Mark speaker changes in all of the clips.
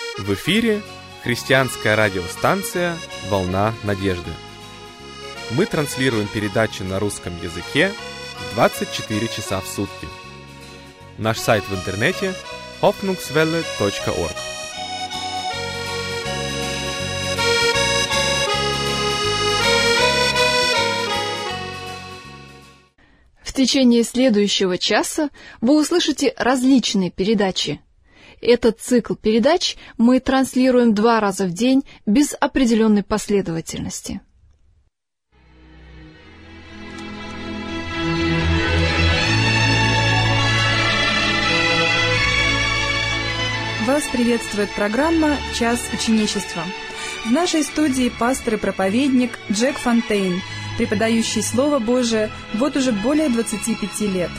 Speaker 1: В эфире христианская радиостанция «Волна надежды». Мы транслируем передачи на русском языке 24 часа в сутки. Наш сайт в интернете hoffnungswelle.org.
Speaker 2: В течение следующего часа вы услышите различные передачи. Этот цикл передач мы транслируем 2 раза в день без определенной последовательности.
Speaker 3: Вас приветствует программа «Час ученичества». В нашей студии пастор и проповедник Джек Фонтейн, преподающий Слово Божие вот уже более 25 лет.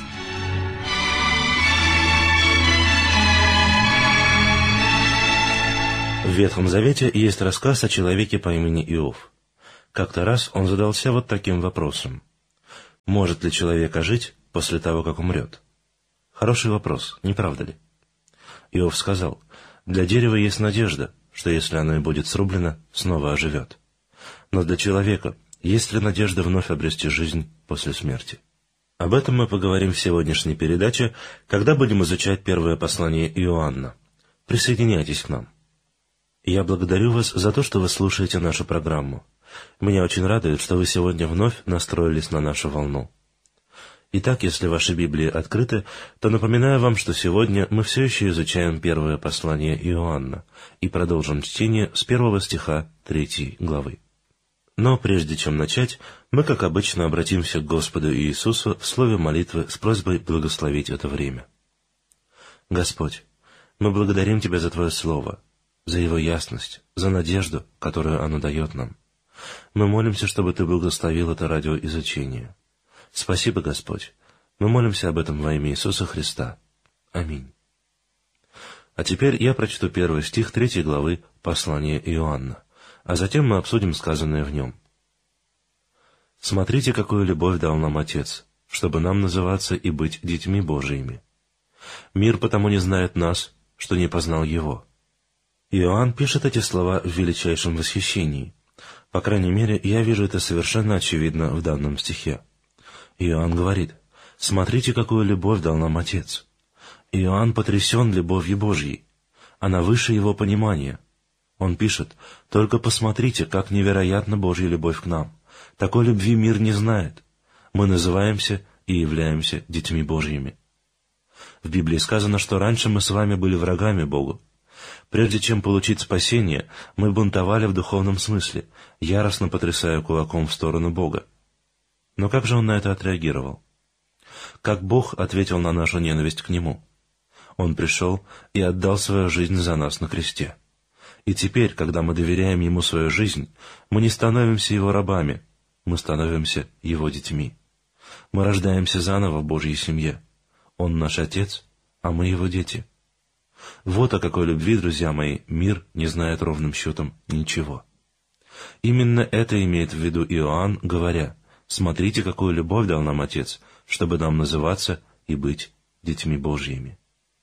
Speaker 4: В Ветхом Завете есть рассказ о человеке по имени Иов. Как-то раз он задался вот таким вопросом. Может ли человек ожить после того, как умрет? Хороший вопрос, не правда ли? Иов сказал, для дерева есть надежда, что если оно и будет срублено, снова оживет. Но для человека есть ли надежда вновь обрести жизнь после смерти? Об этом мы поговорим в сегодняшней передаче, когда будем изучать первое послание Иоанна. Присоединяйтесь к нам. Я благодарю вас за то, что вы слушаете нашу программу. Меня очень радует, что вы сегодня вновь настроились на нашу волну. Итак, если ваши Библии открыты, то напоминаю вам, что сегодня мы все еще изучаем первое послание Иоанна и продолжим чтение с 1 стиха 3 главы. Но прежде чем начать, мы, как обычно, обратимся к Господу Иисусу в слове молитвы с просьбой благословить это время. Господь, мы благодарим Тебя за Твое Слово, за его ясность, за надежду, которую оно дает нам. Мы молимся, чтобы Ты благословил это радиоизучение. Спасибо, Господь. Мы молимся об этом во имя Иисуса Христа. Аминь. А теперь я прочту 1 стих 3 главы послания Иоанна, а затем мы обсудим сказанное в нем. «Смотрите, какую любовь дал нам Отец, чтобы нам называться и быть детьми Божиими. Мир потому не знает нас, что не познал Его». Иоанн пишет эти слова в величайшем восхищении. По крайней мере, я вижу это совершенно очевидно в данном стихе. Иоанн говорит, «Смотрите, какую любовь дал нам Отец». Иоанн потрясен любовью Божьей. Она выше его понимания. Он пишет, «Только посмотрите, как невероятна Божья любовь к нам. Такой любви мир не знает. Мы называемся и являемся детьми Божьими». В Библии сказано, что раньше мы с вами были врагами Богу. Прежде чем получить спасение, мы бунтовали в духовном смысле, яростно потрясая кулаком в сторону Бога. Но как же Он на это отреагировал? Как Бог ответил на нашу ненависть к Нему? Он пришел и отдал свою жизнь за нас на кресте. И теперь, когда мы доверяем Ему свою жизнь, мы не становимся Его рабами, мы становимся Его детьми. Мы рождаемся заново в Божьей семье. Он наш Отец, а мы Его дети. Вот о какой любви, друзья мои, мир не знает ровным счетом ничего. Именно это имеет в виду Иоанн, говоря, «Смотрите, какую любовь дал нам Отец, чтобы нам называться и быть детьми Божьими».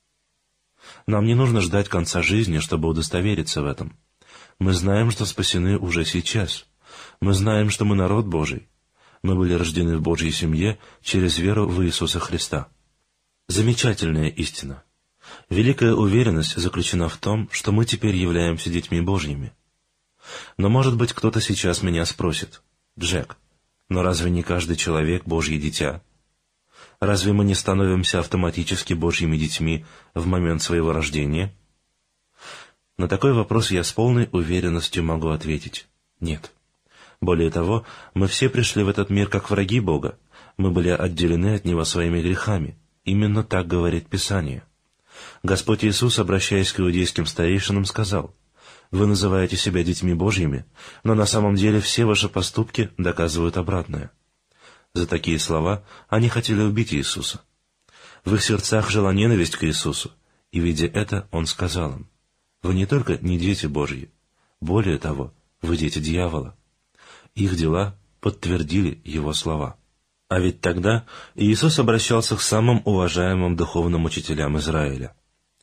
Speaker 4: Нам не нужно ждать конца жизни, чтобы удостовериться в этом. Мы знаем, что спасены уже сейчас. Мы знаем, что мы народ Божий. Мы были рождены в Божьей семье через веру в Иисуса Христа. Замечательная истина. Великая уверенность заключена в том, что мы теперь являемся детьми Божьими. Но, может быть, кто-то сейчас меня спросит, «Джек, но разве не каждый человек Божье дитя? Разве мы не становимся автоматически Божьими детьми в момент своего рождения?» На такой вопрос я с полной уверенностью могу ответить «нет». Более того, мы все пришли в этот мир как враги Бога, мы были отделены от Него своими грехами. Именно так говорит Писание. Господь Иисус, обращаясь к иудейским старейшинам, сказал, «Вы называете себя детьми Божьими, но на самом деле все ваши поступки доказывают обратное». За такие слова они хотели убить Иисуса. В их сердцах жила ненависть к Иисусу, и, видя это, Он сказал им, «Вы не только не дети Божьи, более того, вы дети дьявола». Их дела подтвердили Его слова. А ведь тогда Иисус обращался к самым уважаемым духовным учителям Израиля.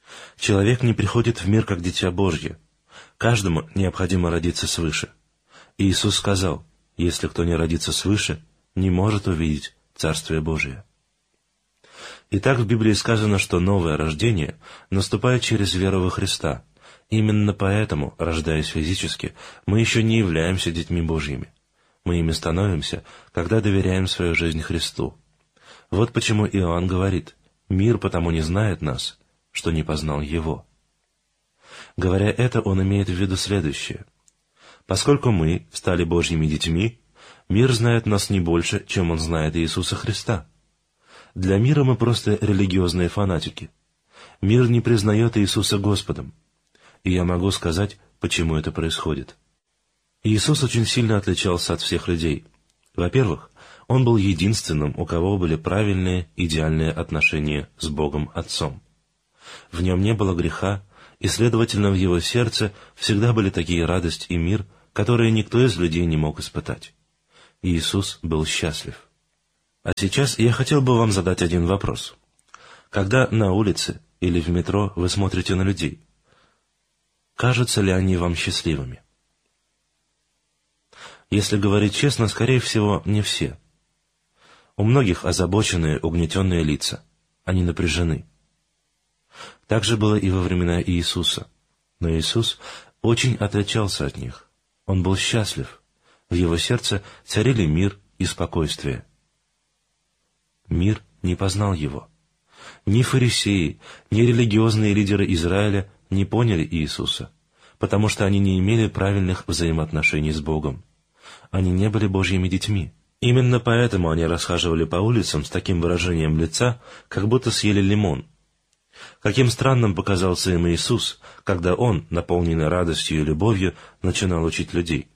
Speaker 4: Человек не приходит в мир как дитя Божье. Каждому необходимо родиться свыше. И Иисус сказал: «Если кто не родится свыше, не может увидеть Царствие Божие». Итак, в Библии сказано, что новое рождение наступает через веру во Христа. Именно поэтому, рождаясь физически, мы еще не являемся детьми Божьими. Мы ими становимся, когда доверяем свою жизнь Христу. Вот почему Иоанн говорит: «Мир потому не знает нас, что не познал Его». Говоря это, он имеет в виду следующее. Поскольку мы стали Божьими детьми, мир знает нас не больше, чем он знает Иисуса Христа. Для мира мы просто религиозные фанатики. Мир не признает Иисуса Господом. И я могу сказать, почему это происходит. Иисус очень сильно отличался от всех людей. Во-первых, Он был единственным, у кого были правильные, идеальные отношения с Богом Отцом. В Нем не было греха, и, следовательно, в Его сердце всегда были такие радость и мир, которые никто из людей не мог испытать. Иисус был счастлив. А сейчас я хотел бы вам задать один вопрос. Когда на улице или в метро вы смотрите на людей, кажутся ли они вам счастливыми? Если говорить честно, скорее всего, не все. У многих озабоченные, угнетенные лица. Они напряжены. Так же было и во времена Иисуса. Но Иисус очень отличался от них. Он был счастлив. В Его сердце царили мир и спокойствие. Мир не познал Его. Ни фарисеи, ни религиозные лидеры Израиля не поняли Иисуса, потому что они не имели правильных взаимоотношений с Богом. Они не были Божьими детьми. Именно поэтому они расхаживали по улицам с таким выражением лица, как будто съели лимон. Каким странным показался им Иисус, когда Он, наполненный радостью и любовью, начинал учить людей.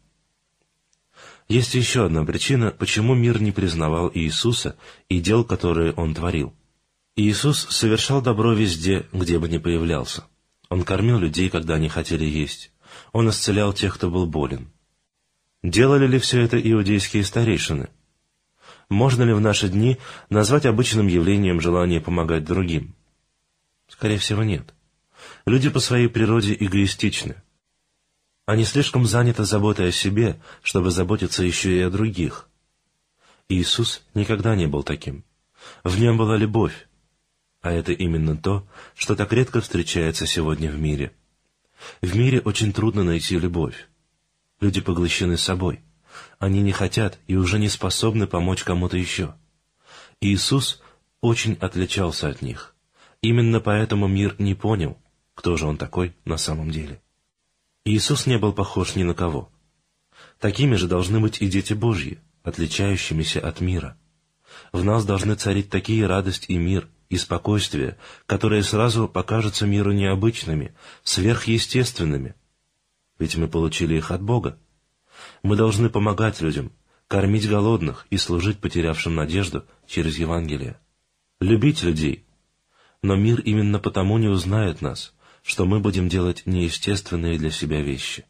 Speaker 4: Есть еще одна причина, почему мир не признавал Иисуса и дел, которые Он творил. Иисус совершал добро везде, где бы ни появлялся. Он кормил людей, когда они хотели есть. Он исцелял тех, кто был болен. Делали ли все это иудейские старейшины? Можно ли в наши дни назвать обычным явлением желание помогать другим? Скорее всего, нет. Люди по своей природе эгоистичны. Они слишком заняты заботой о себе, чтобы заботиться еще и о других. Иисус никогда не был таким. В Нем была любовь. А это именно то, что так редко встречается сегодня в мире. В мире очень трудно найти любовь. Люди поглощены собой. Они не хотят и уже не способны помочь кому-то еще. Иисус очень отличался от них. Именно поэтому мир не понял, кто же Он такой на самом деле. Иисус не был похож ни на кого. Такими же должны быть и дети Божьи, отличающимися от мира. В нас должны царить такие радость и мир, и спокойствие, которые сразу покажутся миру необычными, сверхъестественными. Ведь мы получили их от Бога. Мы должны помогать людям, кормить голодных и служить потерявшим надежду через Евангелие. Любить людей. Но мир именно потому не узнает нас, что мы будем делать неестественные для себя вещи.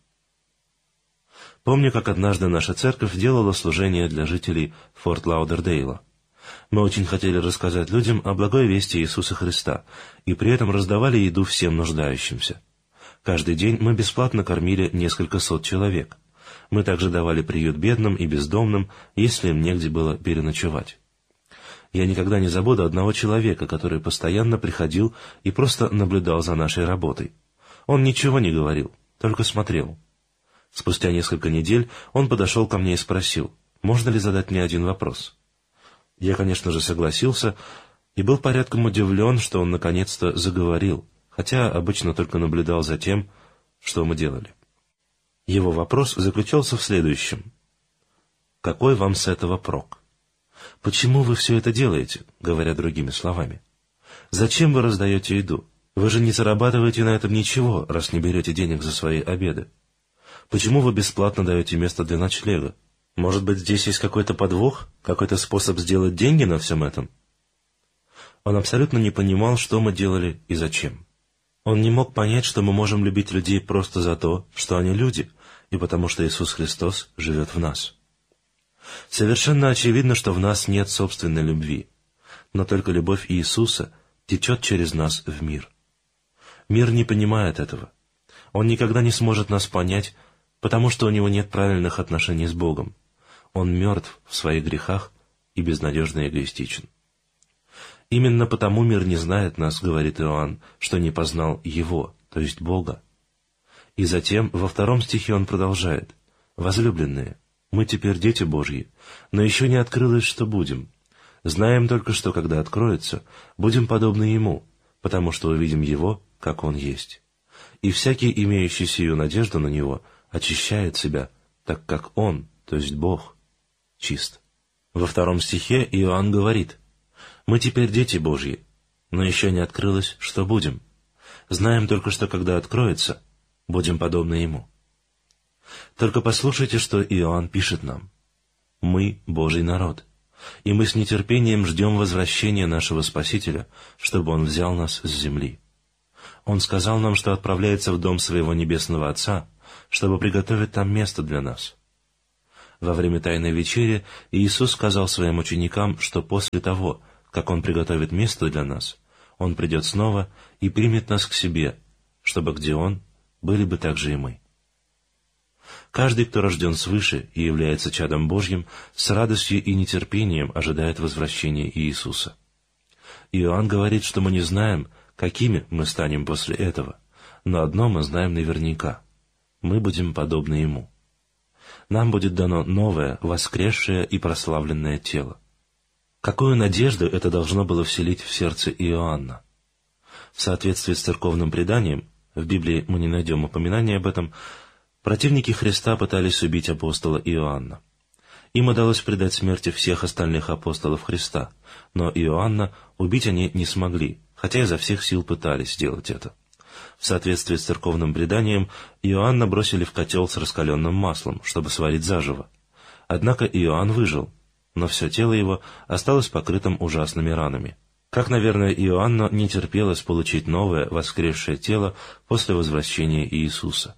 Speaker 4: Помню, как однажды наша церковь делала служение для жителей Форт Лаудердейла. Мы очень хотели рассказать людям о благой вести Иисуса Христа, и при этом раздавали еду всем нуждающимся. Каждый день мы бесплатно кормили несколько сот человек. Мы также давали приют бедным и бездомным, если им негде было переночевать. Я никогда не забуду одного человека, который постоянно приходил и просто наблюдал за нашей работой. Он ничего не говорил, только смотрел. Спустя несколько недель он подошел ко мне и спросил, можно ли задать мне один вопрос. Я, конечно же, согласился и был порядком удивлен, что он наконец-то заговорил, хотя обычно только наблюдал за тем, что мы делали. Его вопрос заключался в следующем. «Какой вам с этого прок? Почему вы все это делаете?» говоря другими словами. «Зачем вы раздаете еду? Вы же не зарабатываете на этом ничего, раз не берете денег за свои обеды. Почему вы бесплатно даете место для ночлега? Может быть, здесь есть какой-то подвох, какой-то способ сделать деньги на всем этом?» Он абсолютно не понимал, что мы делали и зачем. Он не мог понять, что мы можем любить людей просто за то, что они люди, и потому что Иисус Христос живет в нас. Совершенно очевидно, что в нас нет собственной любви, но только любовь Иисуса течет через нас в мир. Мир не понимает этого. Он никогда не сможет нас понять, потому что у него нет правильных отношений с Богом. Он мертв в своих грехах и безнадежно эгоистичен. Именно потому мир не знает нас, говорит Иоанн, что не познал Его, то есть Бога. И затем во 2 стихе он продолжает: «Возлюбленные, мы теперь дети Божьи, но еще не открылось, что будем. Знаем только, что когда откроется, будем подобны Ему, потому что увидим Его, как Он есть. И всякий, имеющий сию надежду на Него, очищает себя, так как Он, то есть Бог, чист». Во 2 стихе Иоанн говорит: «Мы теперь дети Божьи, но еще не открылось, что будем. Знаем только, что когда откроется, будем подобны Ему». Только послушайте, что Иоанн пишет нам. Мы — Божий народ, и мы с нетерпением ждем возвращения нашего Спасителя, чтобы Он взял нас с земли. Он сказал нам, что отправляется в дом Своего Небесного Отца, чтобы приготовить там место для нас. Во время Тайной Вечери Иисус сказал Своим ученикам, что после того, как Он приготовит место для нас, Он придет снова и примет нас к себе, чтобы где Он, были бы также и мы. Каждый, кто рожден свыше и является чадом Божьим, с радостью и нетерпением ожидает возвращения Иисуса. Иоанн говорит, что мы не знаем, какими мы станем после этого, но одно мы знаем наверняка — мы будем подобны Ему. Нам будет дано новое, воскресшее и прославленное тело. Какую надежду это должно было вселить в сердце Иоанна? В соответствии с церковным преданием, в Библии мы не найдем упоминания об этом, противники Христа пытались убить апостола Иоанна. Им удалось предать смерти всех остальных апостолов Христа, но Иоанна убить они не смогли, хотя изо всех сил пытались сделать это. В соответствии с церковным преданием, Иоанна бросили в котел с раскаленным маслом, чтобы сварить заживо. Однако Иоанн выжил, но все тело его осталось покрытым ужасными ранами. Как, наверное, Иоанну не терпелось получить новое, воскресшее тело после возвращения Иисуса.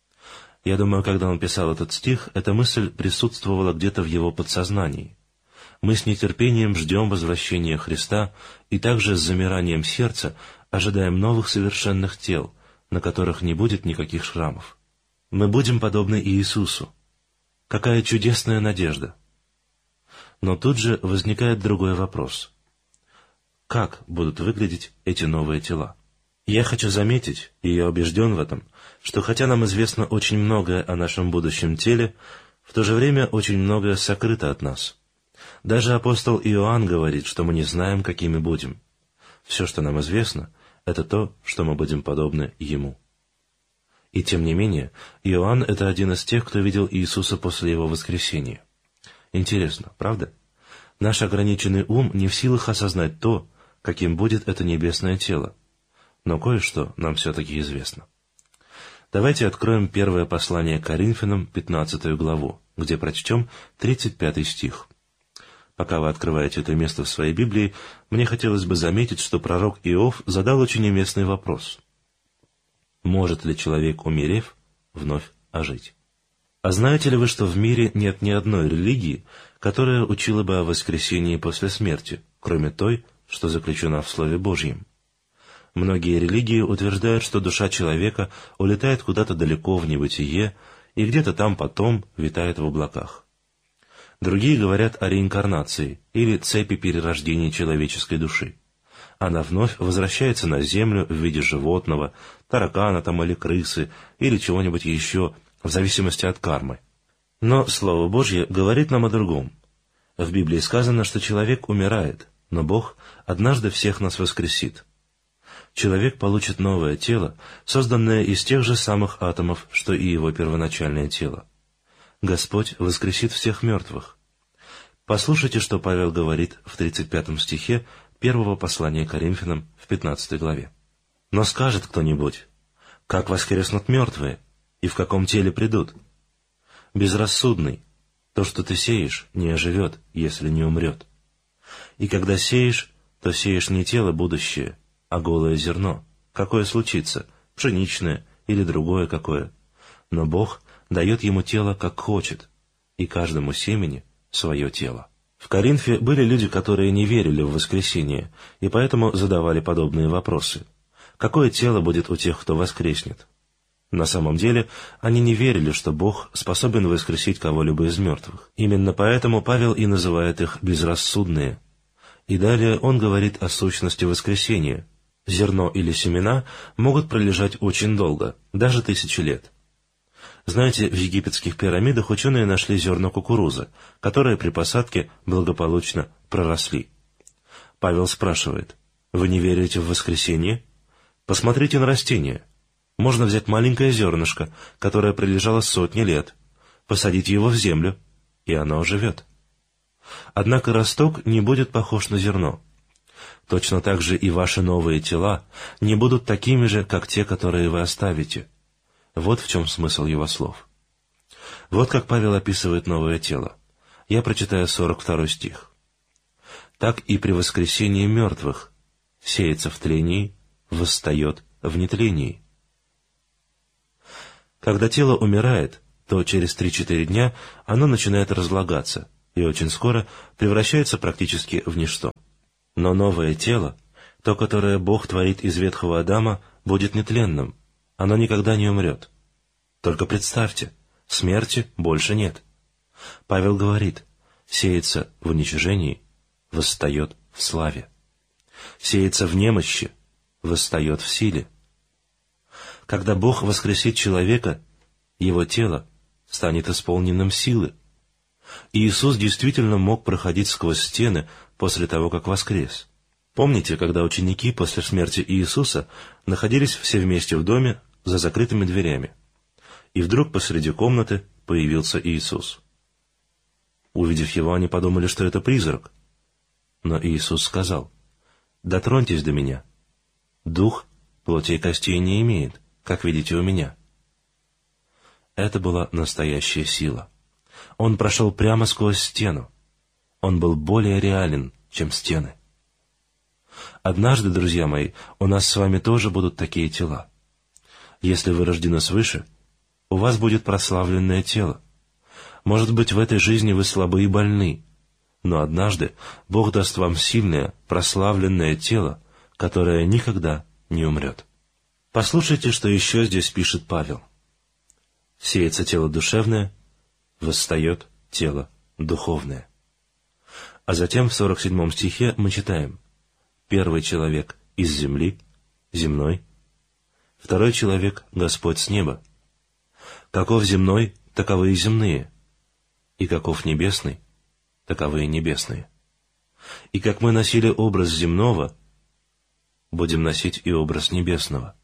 Speaker 4: Я думаю, когда он писал этот стих, эта мысль присутствовала где-то в его подсознании. Мы с нетерпением ждем возвращения Христа и также с замиранием сердца ожидаем новых совершенных тел, на которых не будет никаких шрамов. Мы будем подобны Иисусу. Какая чудесная надежда! Но тут же возникает другой вопрос. Как будут выглядеть эти новые тела? Я хочу заметить, и я убежден в этом, что хотя нам известно очень многое о нашем будущем теле, в то же время очень многое сокрыто от нас. Даже апостол Иоанн говорит, что мы не знаем, какими будем. Все, что нам известно, это то, что мы будем подобны Ему. И тем не менее, Иоанн — это один из тех, кто видел Иисуса после Его воскресения. Интересно, правда? Наш ограниченный ум не в силах осознать то, каким будет это небесное тело. Но кое-что нам все-таки известно. Давайте откроем первое послание к Коринфянам, 15 главу, где прочтем 35 стих. Пока вы открываете это место в своей Библии, мне хотелось бы заметить, что пророк Иов задал очень уместный вопрос. Может ли человек, умерев, вновь ожить? А знаете ли вы, что в мире нет ни одной религии, которая учила бы о воскресении после смерти, кроме той, что заключена в Слове Божьем? Многие религии утверждают, что душа человека улетает куда-то далеко в небытие и где-то там потом витает в облаках. Другие говорят о реинкарнации или цепи перерождения человеческой души. Она вновь возвращается на землю в виде животного, таракана там или крысы, или чего-нибудь еще, в зависимости от кармы. Но Слово Божье говорит нам о другом. В Библии сказано, что человек умирает, но Бог однажды всех нас воскресит. Человек получит новое тело, созданное из тех же самых атомов, что и его первоначальное тело. Господь воскресит всех мертвых. Послушайте, что Павел говорит в 35 стихе первого послания к Коринфянам в 15 главе. «Но скажет кто-нибудь, как воскреснут мертвые, и в каком теле придут? Безрассудный, то, что ты сеешь, не оживет, если не умрет. И когда сеешь, то сеешь не тело будущее, а голое зерно. Какое случится, пшеничное или другое какое. Но Бог дает ему тело, как хочет, и каждому семени свое тело». В Коринфе были люди, которые не верили в воскресение, и поэтому задавали подобные вопросы. какое тело будет у тех, кто воскреснет? На самом деле, они не верили, что Бог способен воскресить кого-либо из мертвых. Именно поэтому Павел и называет их «безрассудные». И далее он говорит о сущности воскресения. Зерно или семена могут пролежать очень долго, даже 1000 лет. Знаете, в египетских пирамидах ученые нашли зерно кукурузы, которые при посадке благополучно проросли. Павел спрашивает: «Вы не верите в воскресение? Посмотрите на растения. Можно взять маленькое зернышко, которое пролежало сотни лет, посадить его в землю, и оно оживет. Однако росток не будет похож на зерно. Точно так же и ваши новые тела не будут такими же, как те, которые вы оставите». Вот в чем смысл его слов. Вот как Павел описывает новое тело. Я прочитаю 42 стих. «Так и при воскресении мертвых сеется в тлении, восстает в нетлении». Когда тело умирает, то через 3-4 дня оно начинает разлагаться и очень скоро превращается практически в ничто. Но новое тело, то, которое Бог творит из ветхого Адама, будет нетленным. Оно никогда не умрет. Только представьте, смерти больше нет. Павел говорит: сеется в уничижении, восстает в славе. Сеется в немощи, восстает в силе. Когда Бог воскресит человека, его тело станет исполненным силы. И Иисус действительно мог проходить сквозь стены после того, как воскрес. Помните, когда ученики после смерти Иисуса находились все вместе в доме за закрытыми дверями, и вдруг посреди комнаты появился Иисус. Увидев его, они подумали, что это призрак. Но Иисус сказал: «Дотроньтесь до меня. Дух плоти и костей не имеет, как видите у меня». Это была настоящая сила. Он прошел прямо сквозь стену. Он был более реален, чем стены. Однажды, друзья мои, у нас с вами тоже будут такие тела. Если вы рождены свыше, у вас будет прославленное тело. Может быть, в этой жизни вы слабы и больны, но однажды Бог даст вам сильное, прославленное тело, которое никогда не умрет. Послушайте, что еще здесь пишет Павел. «Сеется тело душевное, восстает тело духовное». А затем в 47 стихе мы читаем: «Первый человек из земли, земной, второй человек — Господь с неба. Каков земной, таковы и земные, и каков небесный, таковы и небесные. И как мы носили образ земного, будем носить и образ небесного».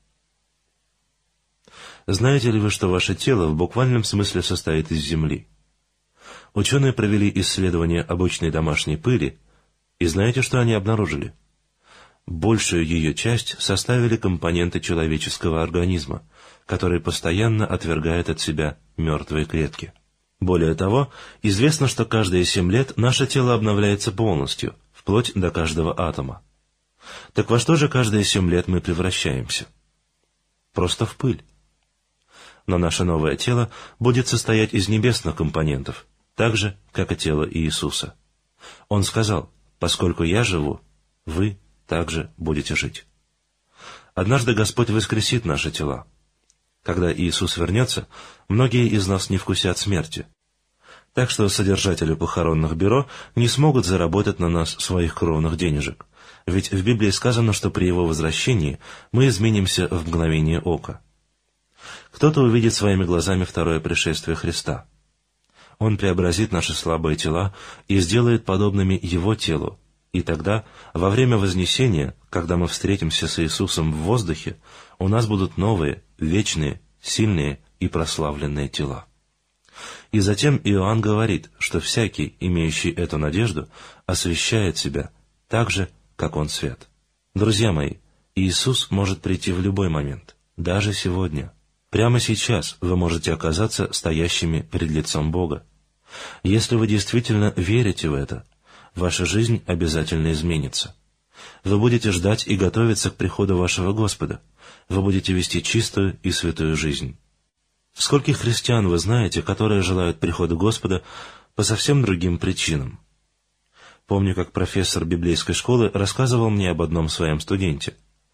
Speaker 4: Знаете ли вы, что ваше тело в буквальном смысле состоит из земли? Ученые провели исследование обычной домашней пыли, и знаете, что они обнаружили? Большую ее часть составили компоненты человеческого организма, который постоянно отвергает от себя мертвые клетки. Более того, известно, что каждые 7 лет наше тело обновляется полностью, вплоть до каждого атома. Так во что же каждые 7 лет мы превращаемся? Просто в пыль. Но наше новое тело будет состоять из небесных компонентов, так же, как и тело Иисуса. Он сказал: «Поскольку я живу, вы также будете жить». Однажды Господь воскресит наши тела. Когда Иисус вернется, многие из нас не вкусят смерти. Так что содержатели похоронных бюро не смогут заработать на нас своих кровных денежек, ведь в Библии сказано, что при Его возвращении мы изменимся в мгновение ока. Кто-то увидит своими глазами второе пришествие Христа. Он преобразит наши слабые тела и сделает подобными Его телу, и тогда, во время вознесения, когда мы встретимся с Иисусом в воздухе, у нас будут новые, вечные, сильные и прославленные тела. И затем Иоанн говорит, что всякий, имеющий эту надежду, освящает себя так же, как он свят. Друзья мои, Иисус может прийти в любой момент, даже сегодня. Прямо сейчас вы можете оказаться стоящими перед лицом Бога. Если вы действительно верите в это, ваша жизнь обязательно изменится. Вы будете ждать и готовиться к приходу вашего Господа. Вы будете вести чистую и святую жизнь. Скольких христиан вы знаете, которые желают прихода Господа по совсем другим причинам? Помню, как профессор библейской школы рассказывал мне об одном своем студенте.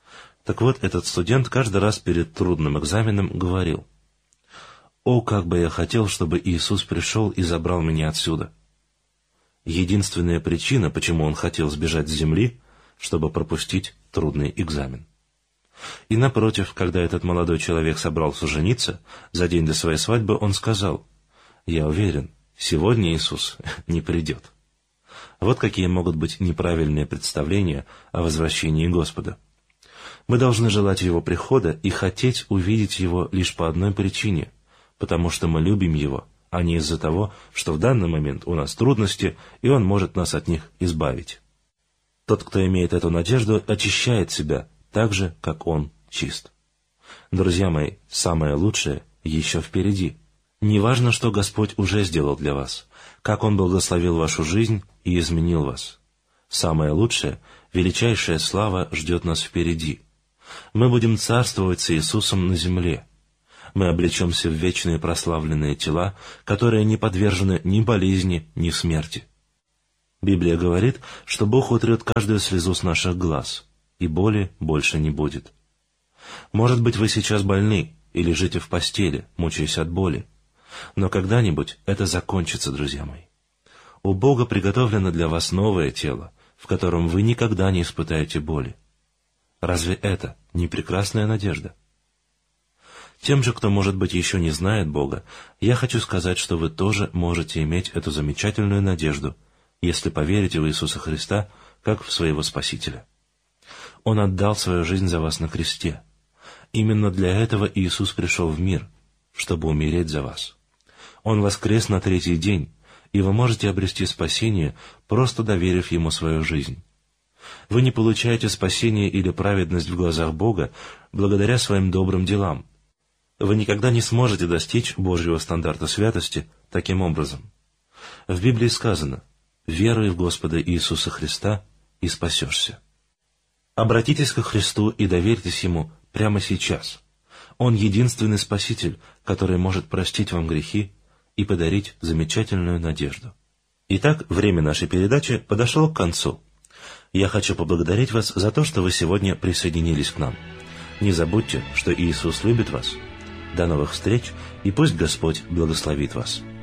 Speaker 4: Так вот, этот студент каждый раз перед трудным экзаменом говорил: «О, как бы я хотел, чтобы Иисус пришел и забрал меня отсюда». Единственная причина, почему он хотел сбежать с земли, чтобы пропустить трудный экзамен. И напротив, когда этот молодой человек собрался жениться, за день до своей свадьбы он сказал: «Я уверен, сегодня Иисус не придет». Вот какие могут быть неправильные представления о возвращении Господа. Мы должны желать Его прихода и хотеть увидеть Его лишь по одной причине, потому что мы любим Его, а не из-за того, что в данный момент у нас трудности, и Он может нас от них избавить. Тот, кто имеет эту надежду, очищает себя так же, как Он чист. Друзья мои, самое лучшее еще впереди. Неважно, что Господь уже сделал для вас, как Он благословил вашу жизнь и изменил вас. Самое лучшее, величайшая слава ждет нас впереди. Мы будем царствовать с Иисусом на земле. Мы облечемся в вечные прославленные тела, которые не подвержены ни болезни, ни смерти. Библия говорит, что Бог утрет каждую слезу с наших глаз, и боли больше не будет. Может быть, вы сейчас больны и лежите в постели, мучаясь от боли, но когда-нибудь это закончится, друзья мои. У Бога приготовлено для вас новое тело, в котором вы никогда не испытаете боли. Разве это не прекрасная надежда? Тем же, кто, может быть, еще не знает Бога, я хочу сказать, что вы тоже можете иметь эту замечательную надежду, если поверите в Иисуса Христа как в своего Спасителя. Он отдал свою жизнь за вас на кресте. Именно для этого Иисус пришел в мир, чтобы умереть за вас. Он воскрес на третий день, и вы можете обрести спасение, просто доверив Ему свою жизнь. Вы не получаете спасение или праведность в глазах Бога благодаря своим добрым делам. Вы никогда не сможете достичь Божьего стандарта святости таким образом. В Библии сказано: «Веруй в Господа Иисуса Христа, и спасешься». Обратитесь ко Христу и доверьтесь Ему прямо сейчас. Он единственный Спаситель, который может простить вам грехи и подарить замечательную надежду. Итак, время нашей передачи подошло к концу. Я хочу поблагодарить вас за то, что вы сегодня присоединились к нам. Не забудьте, что Иисус любит вас. До новых встреч, и пусть Господь благословит вас.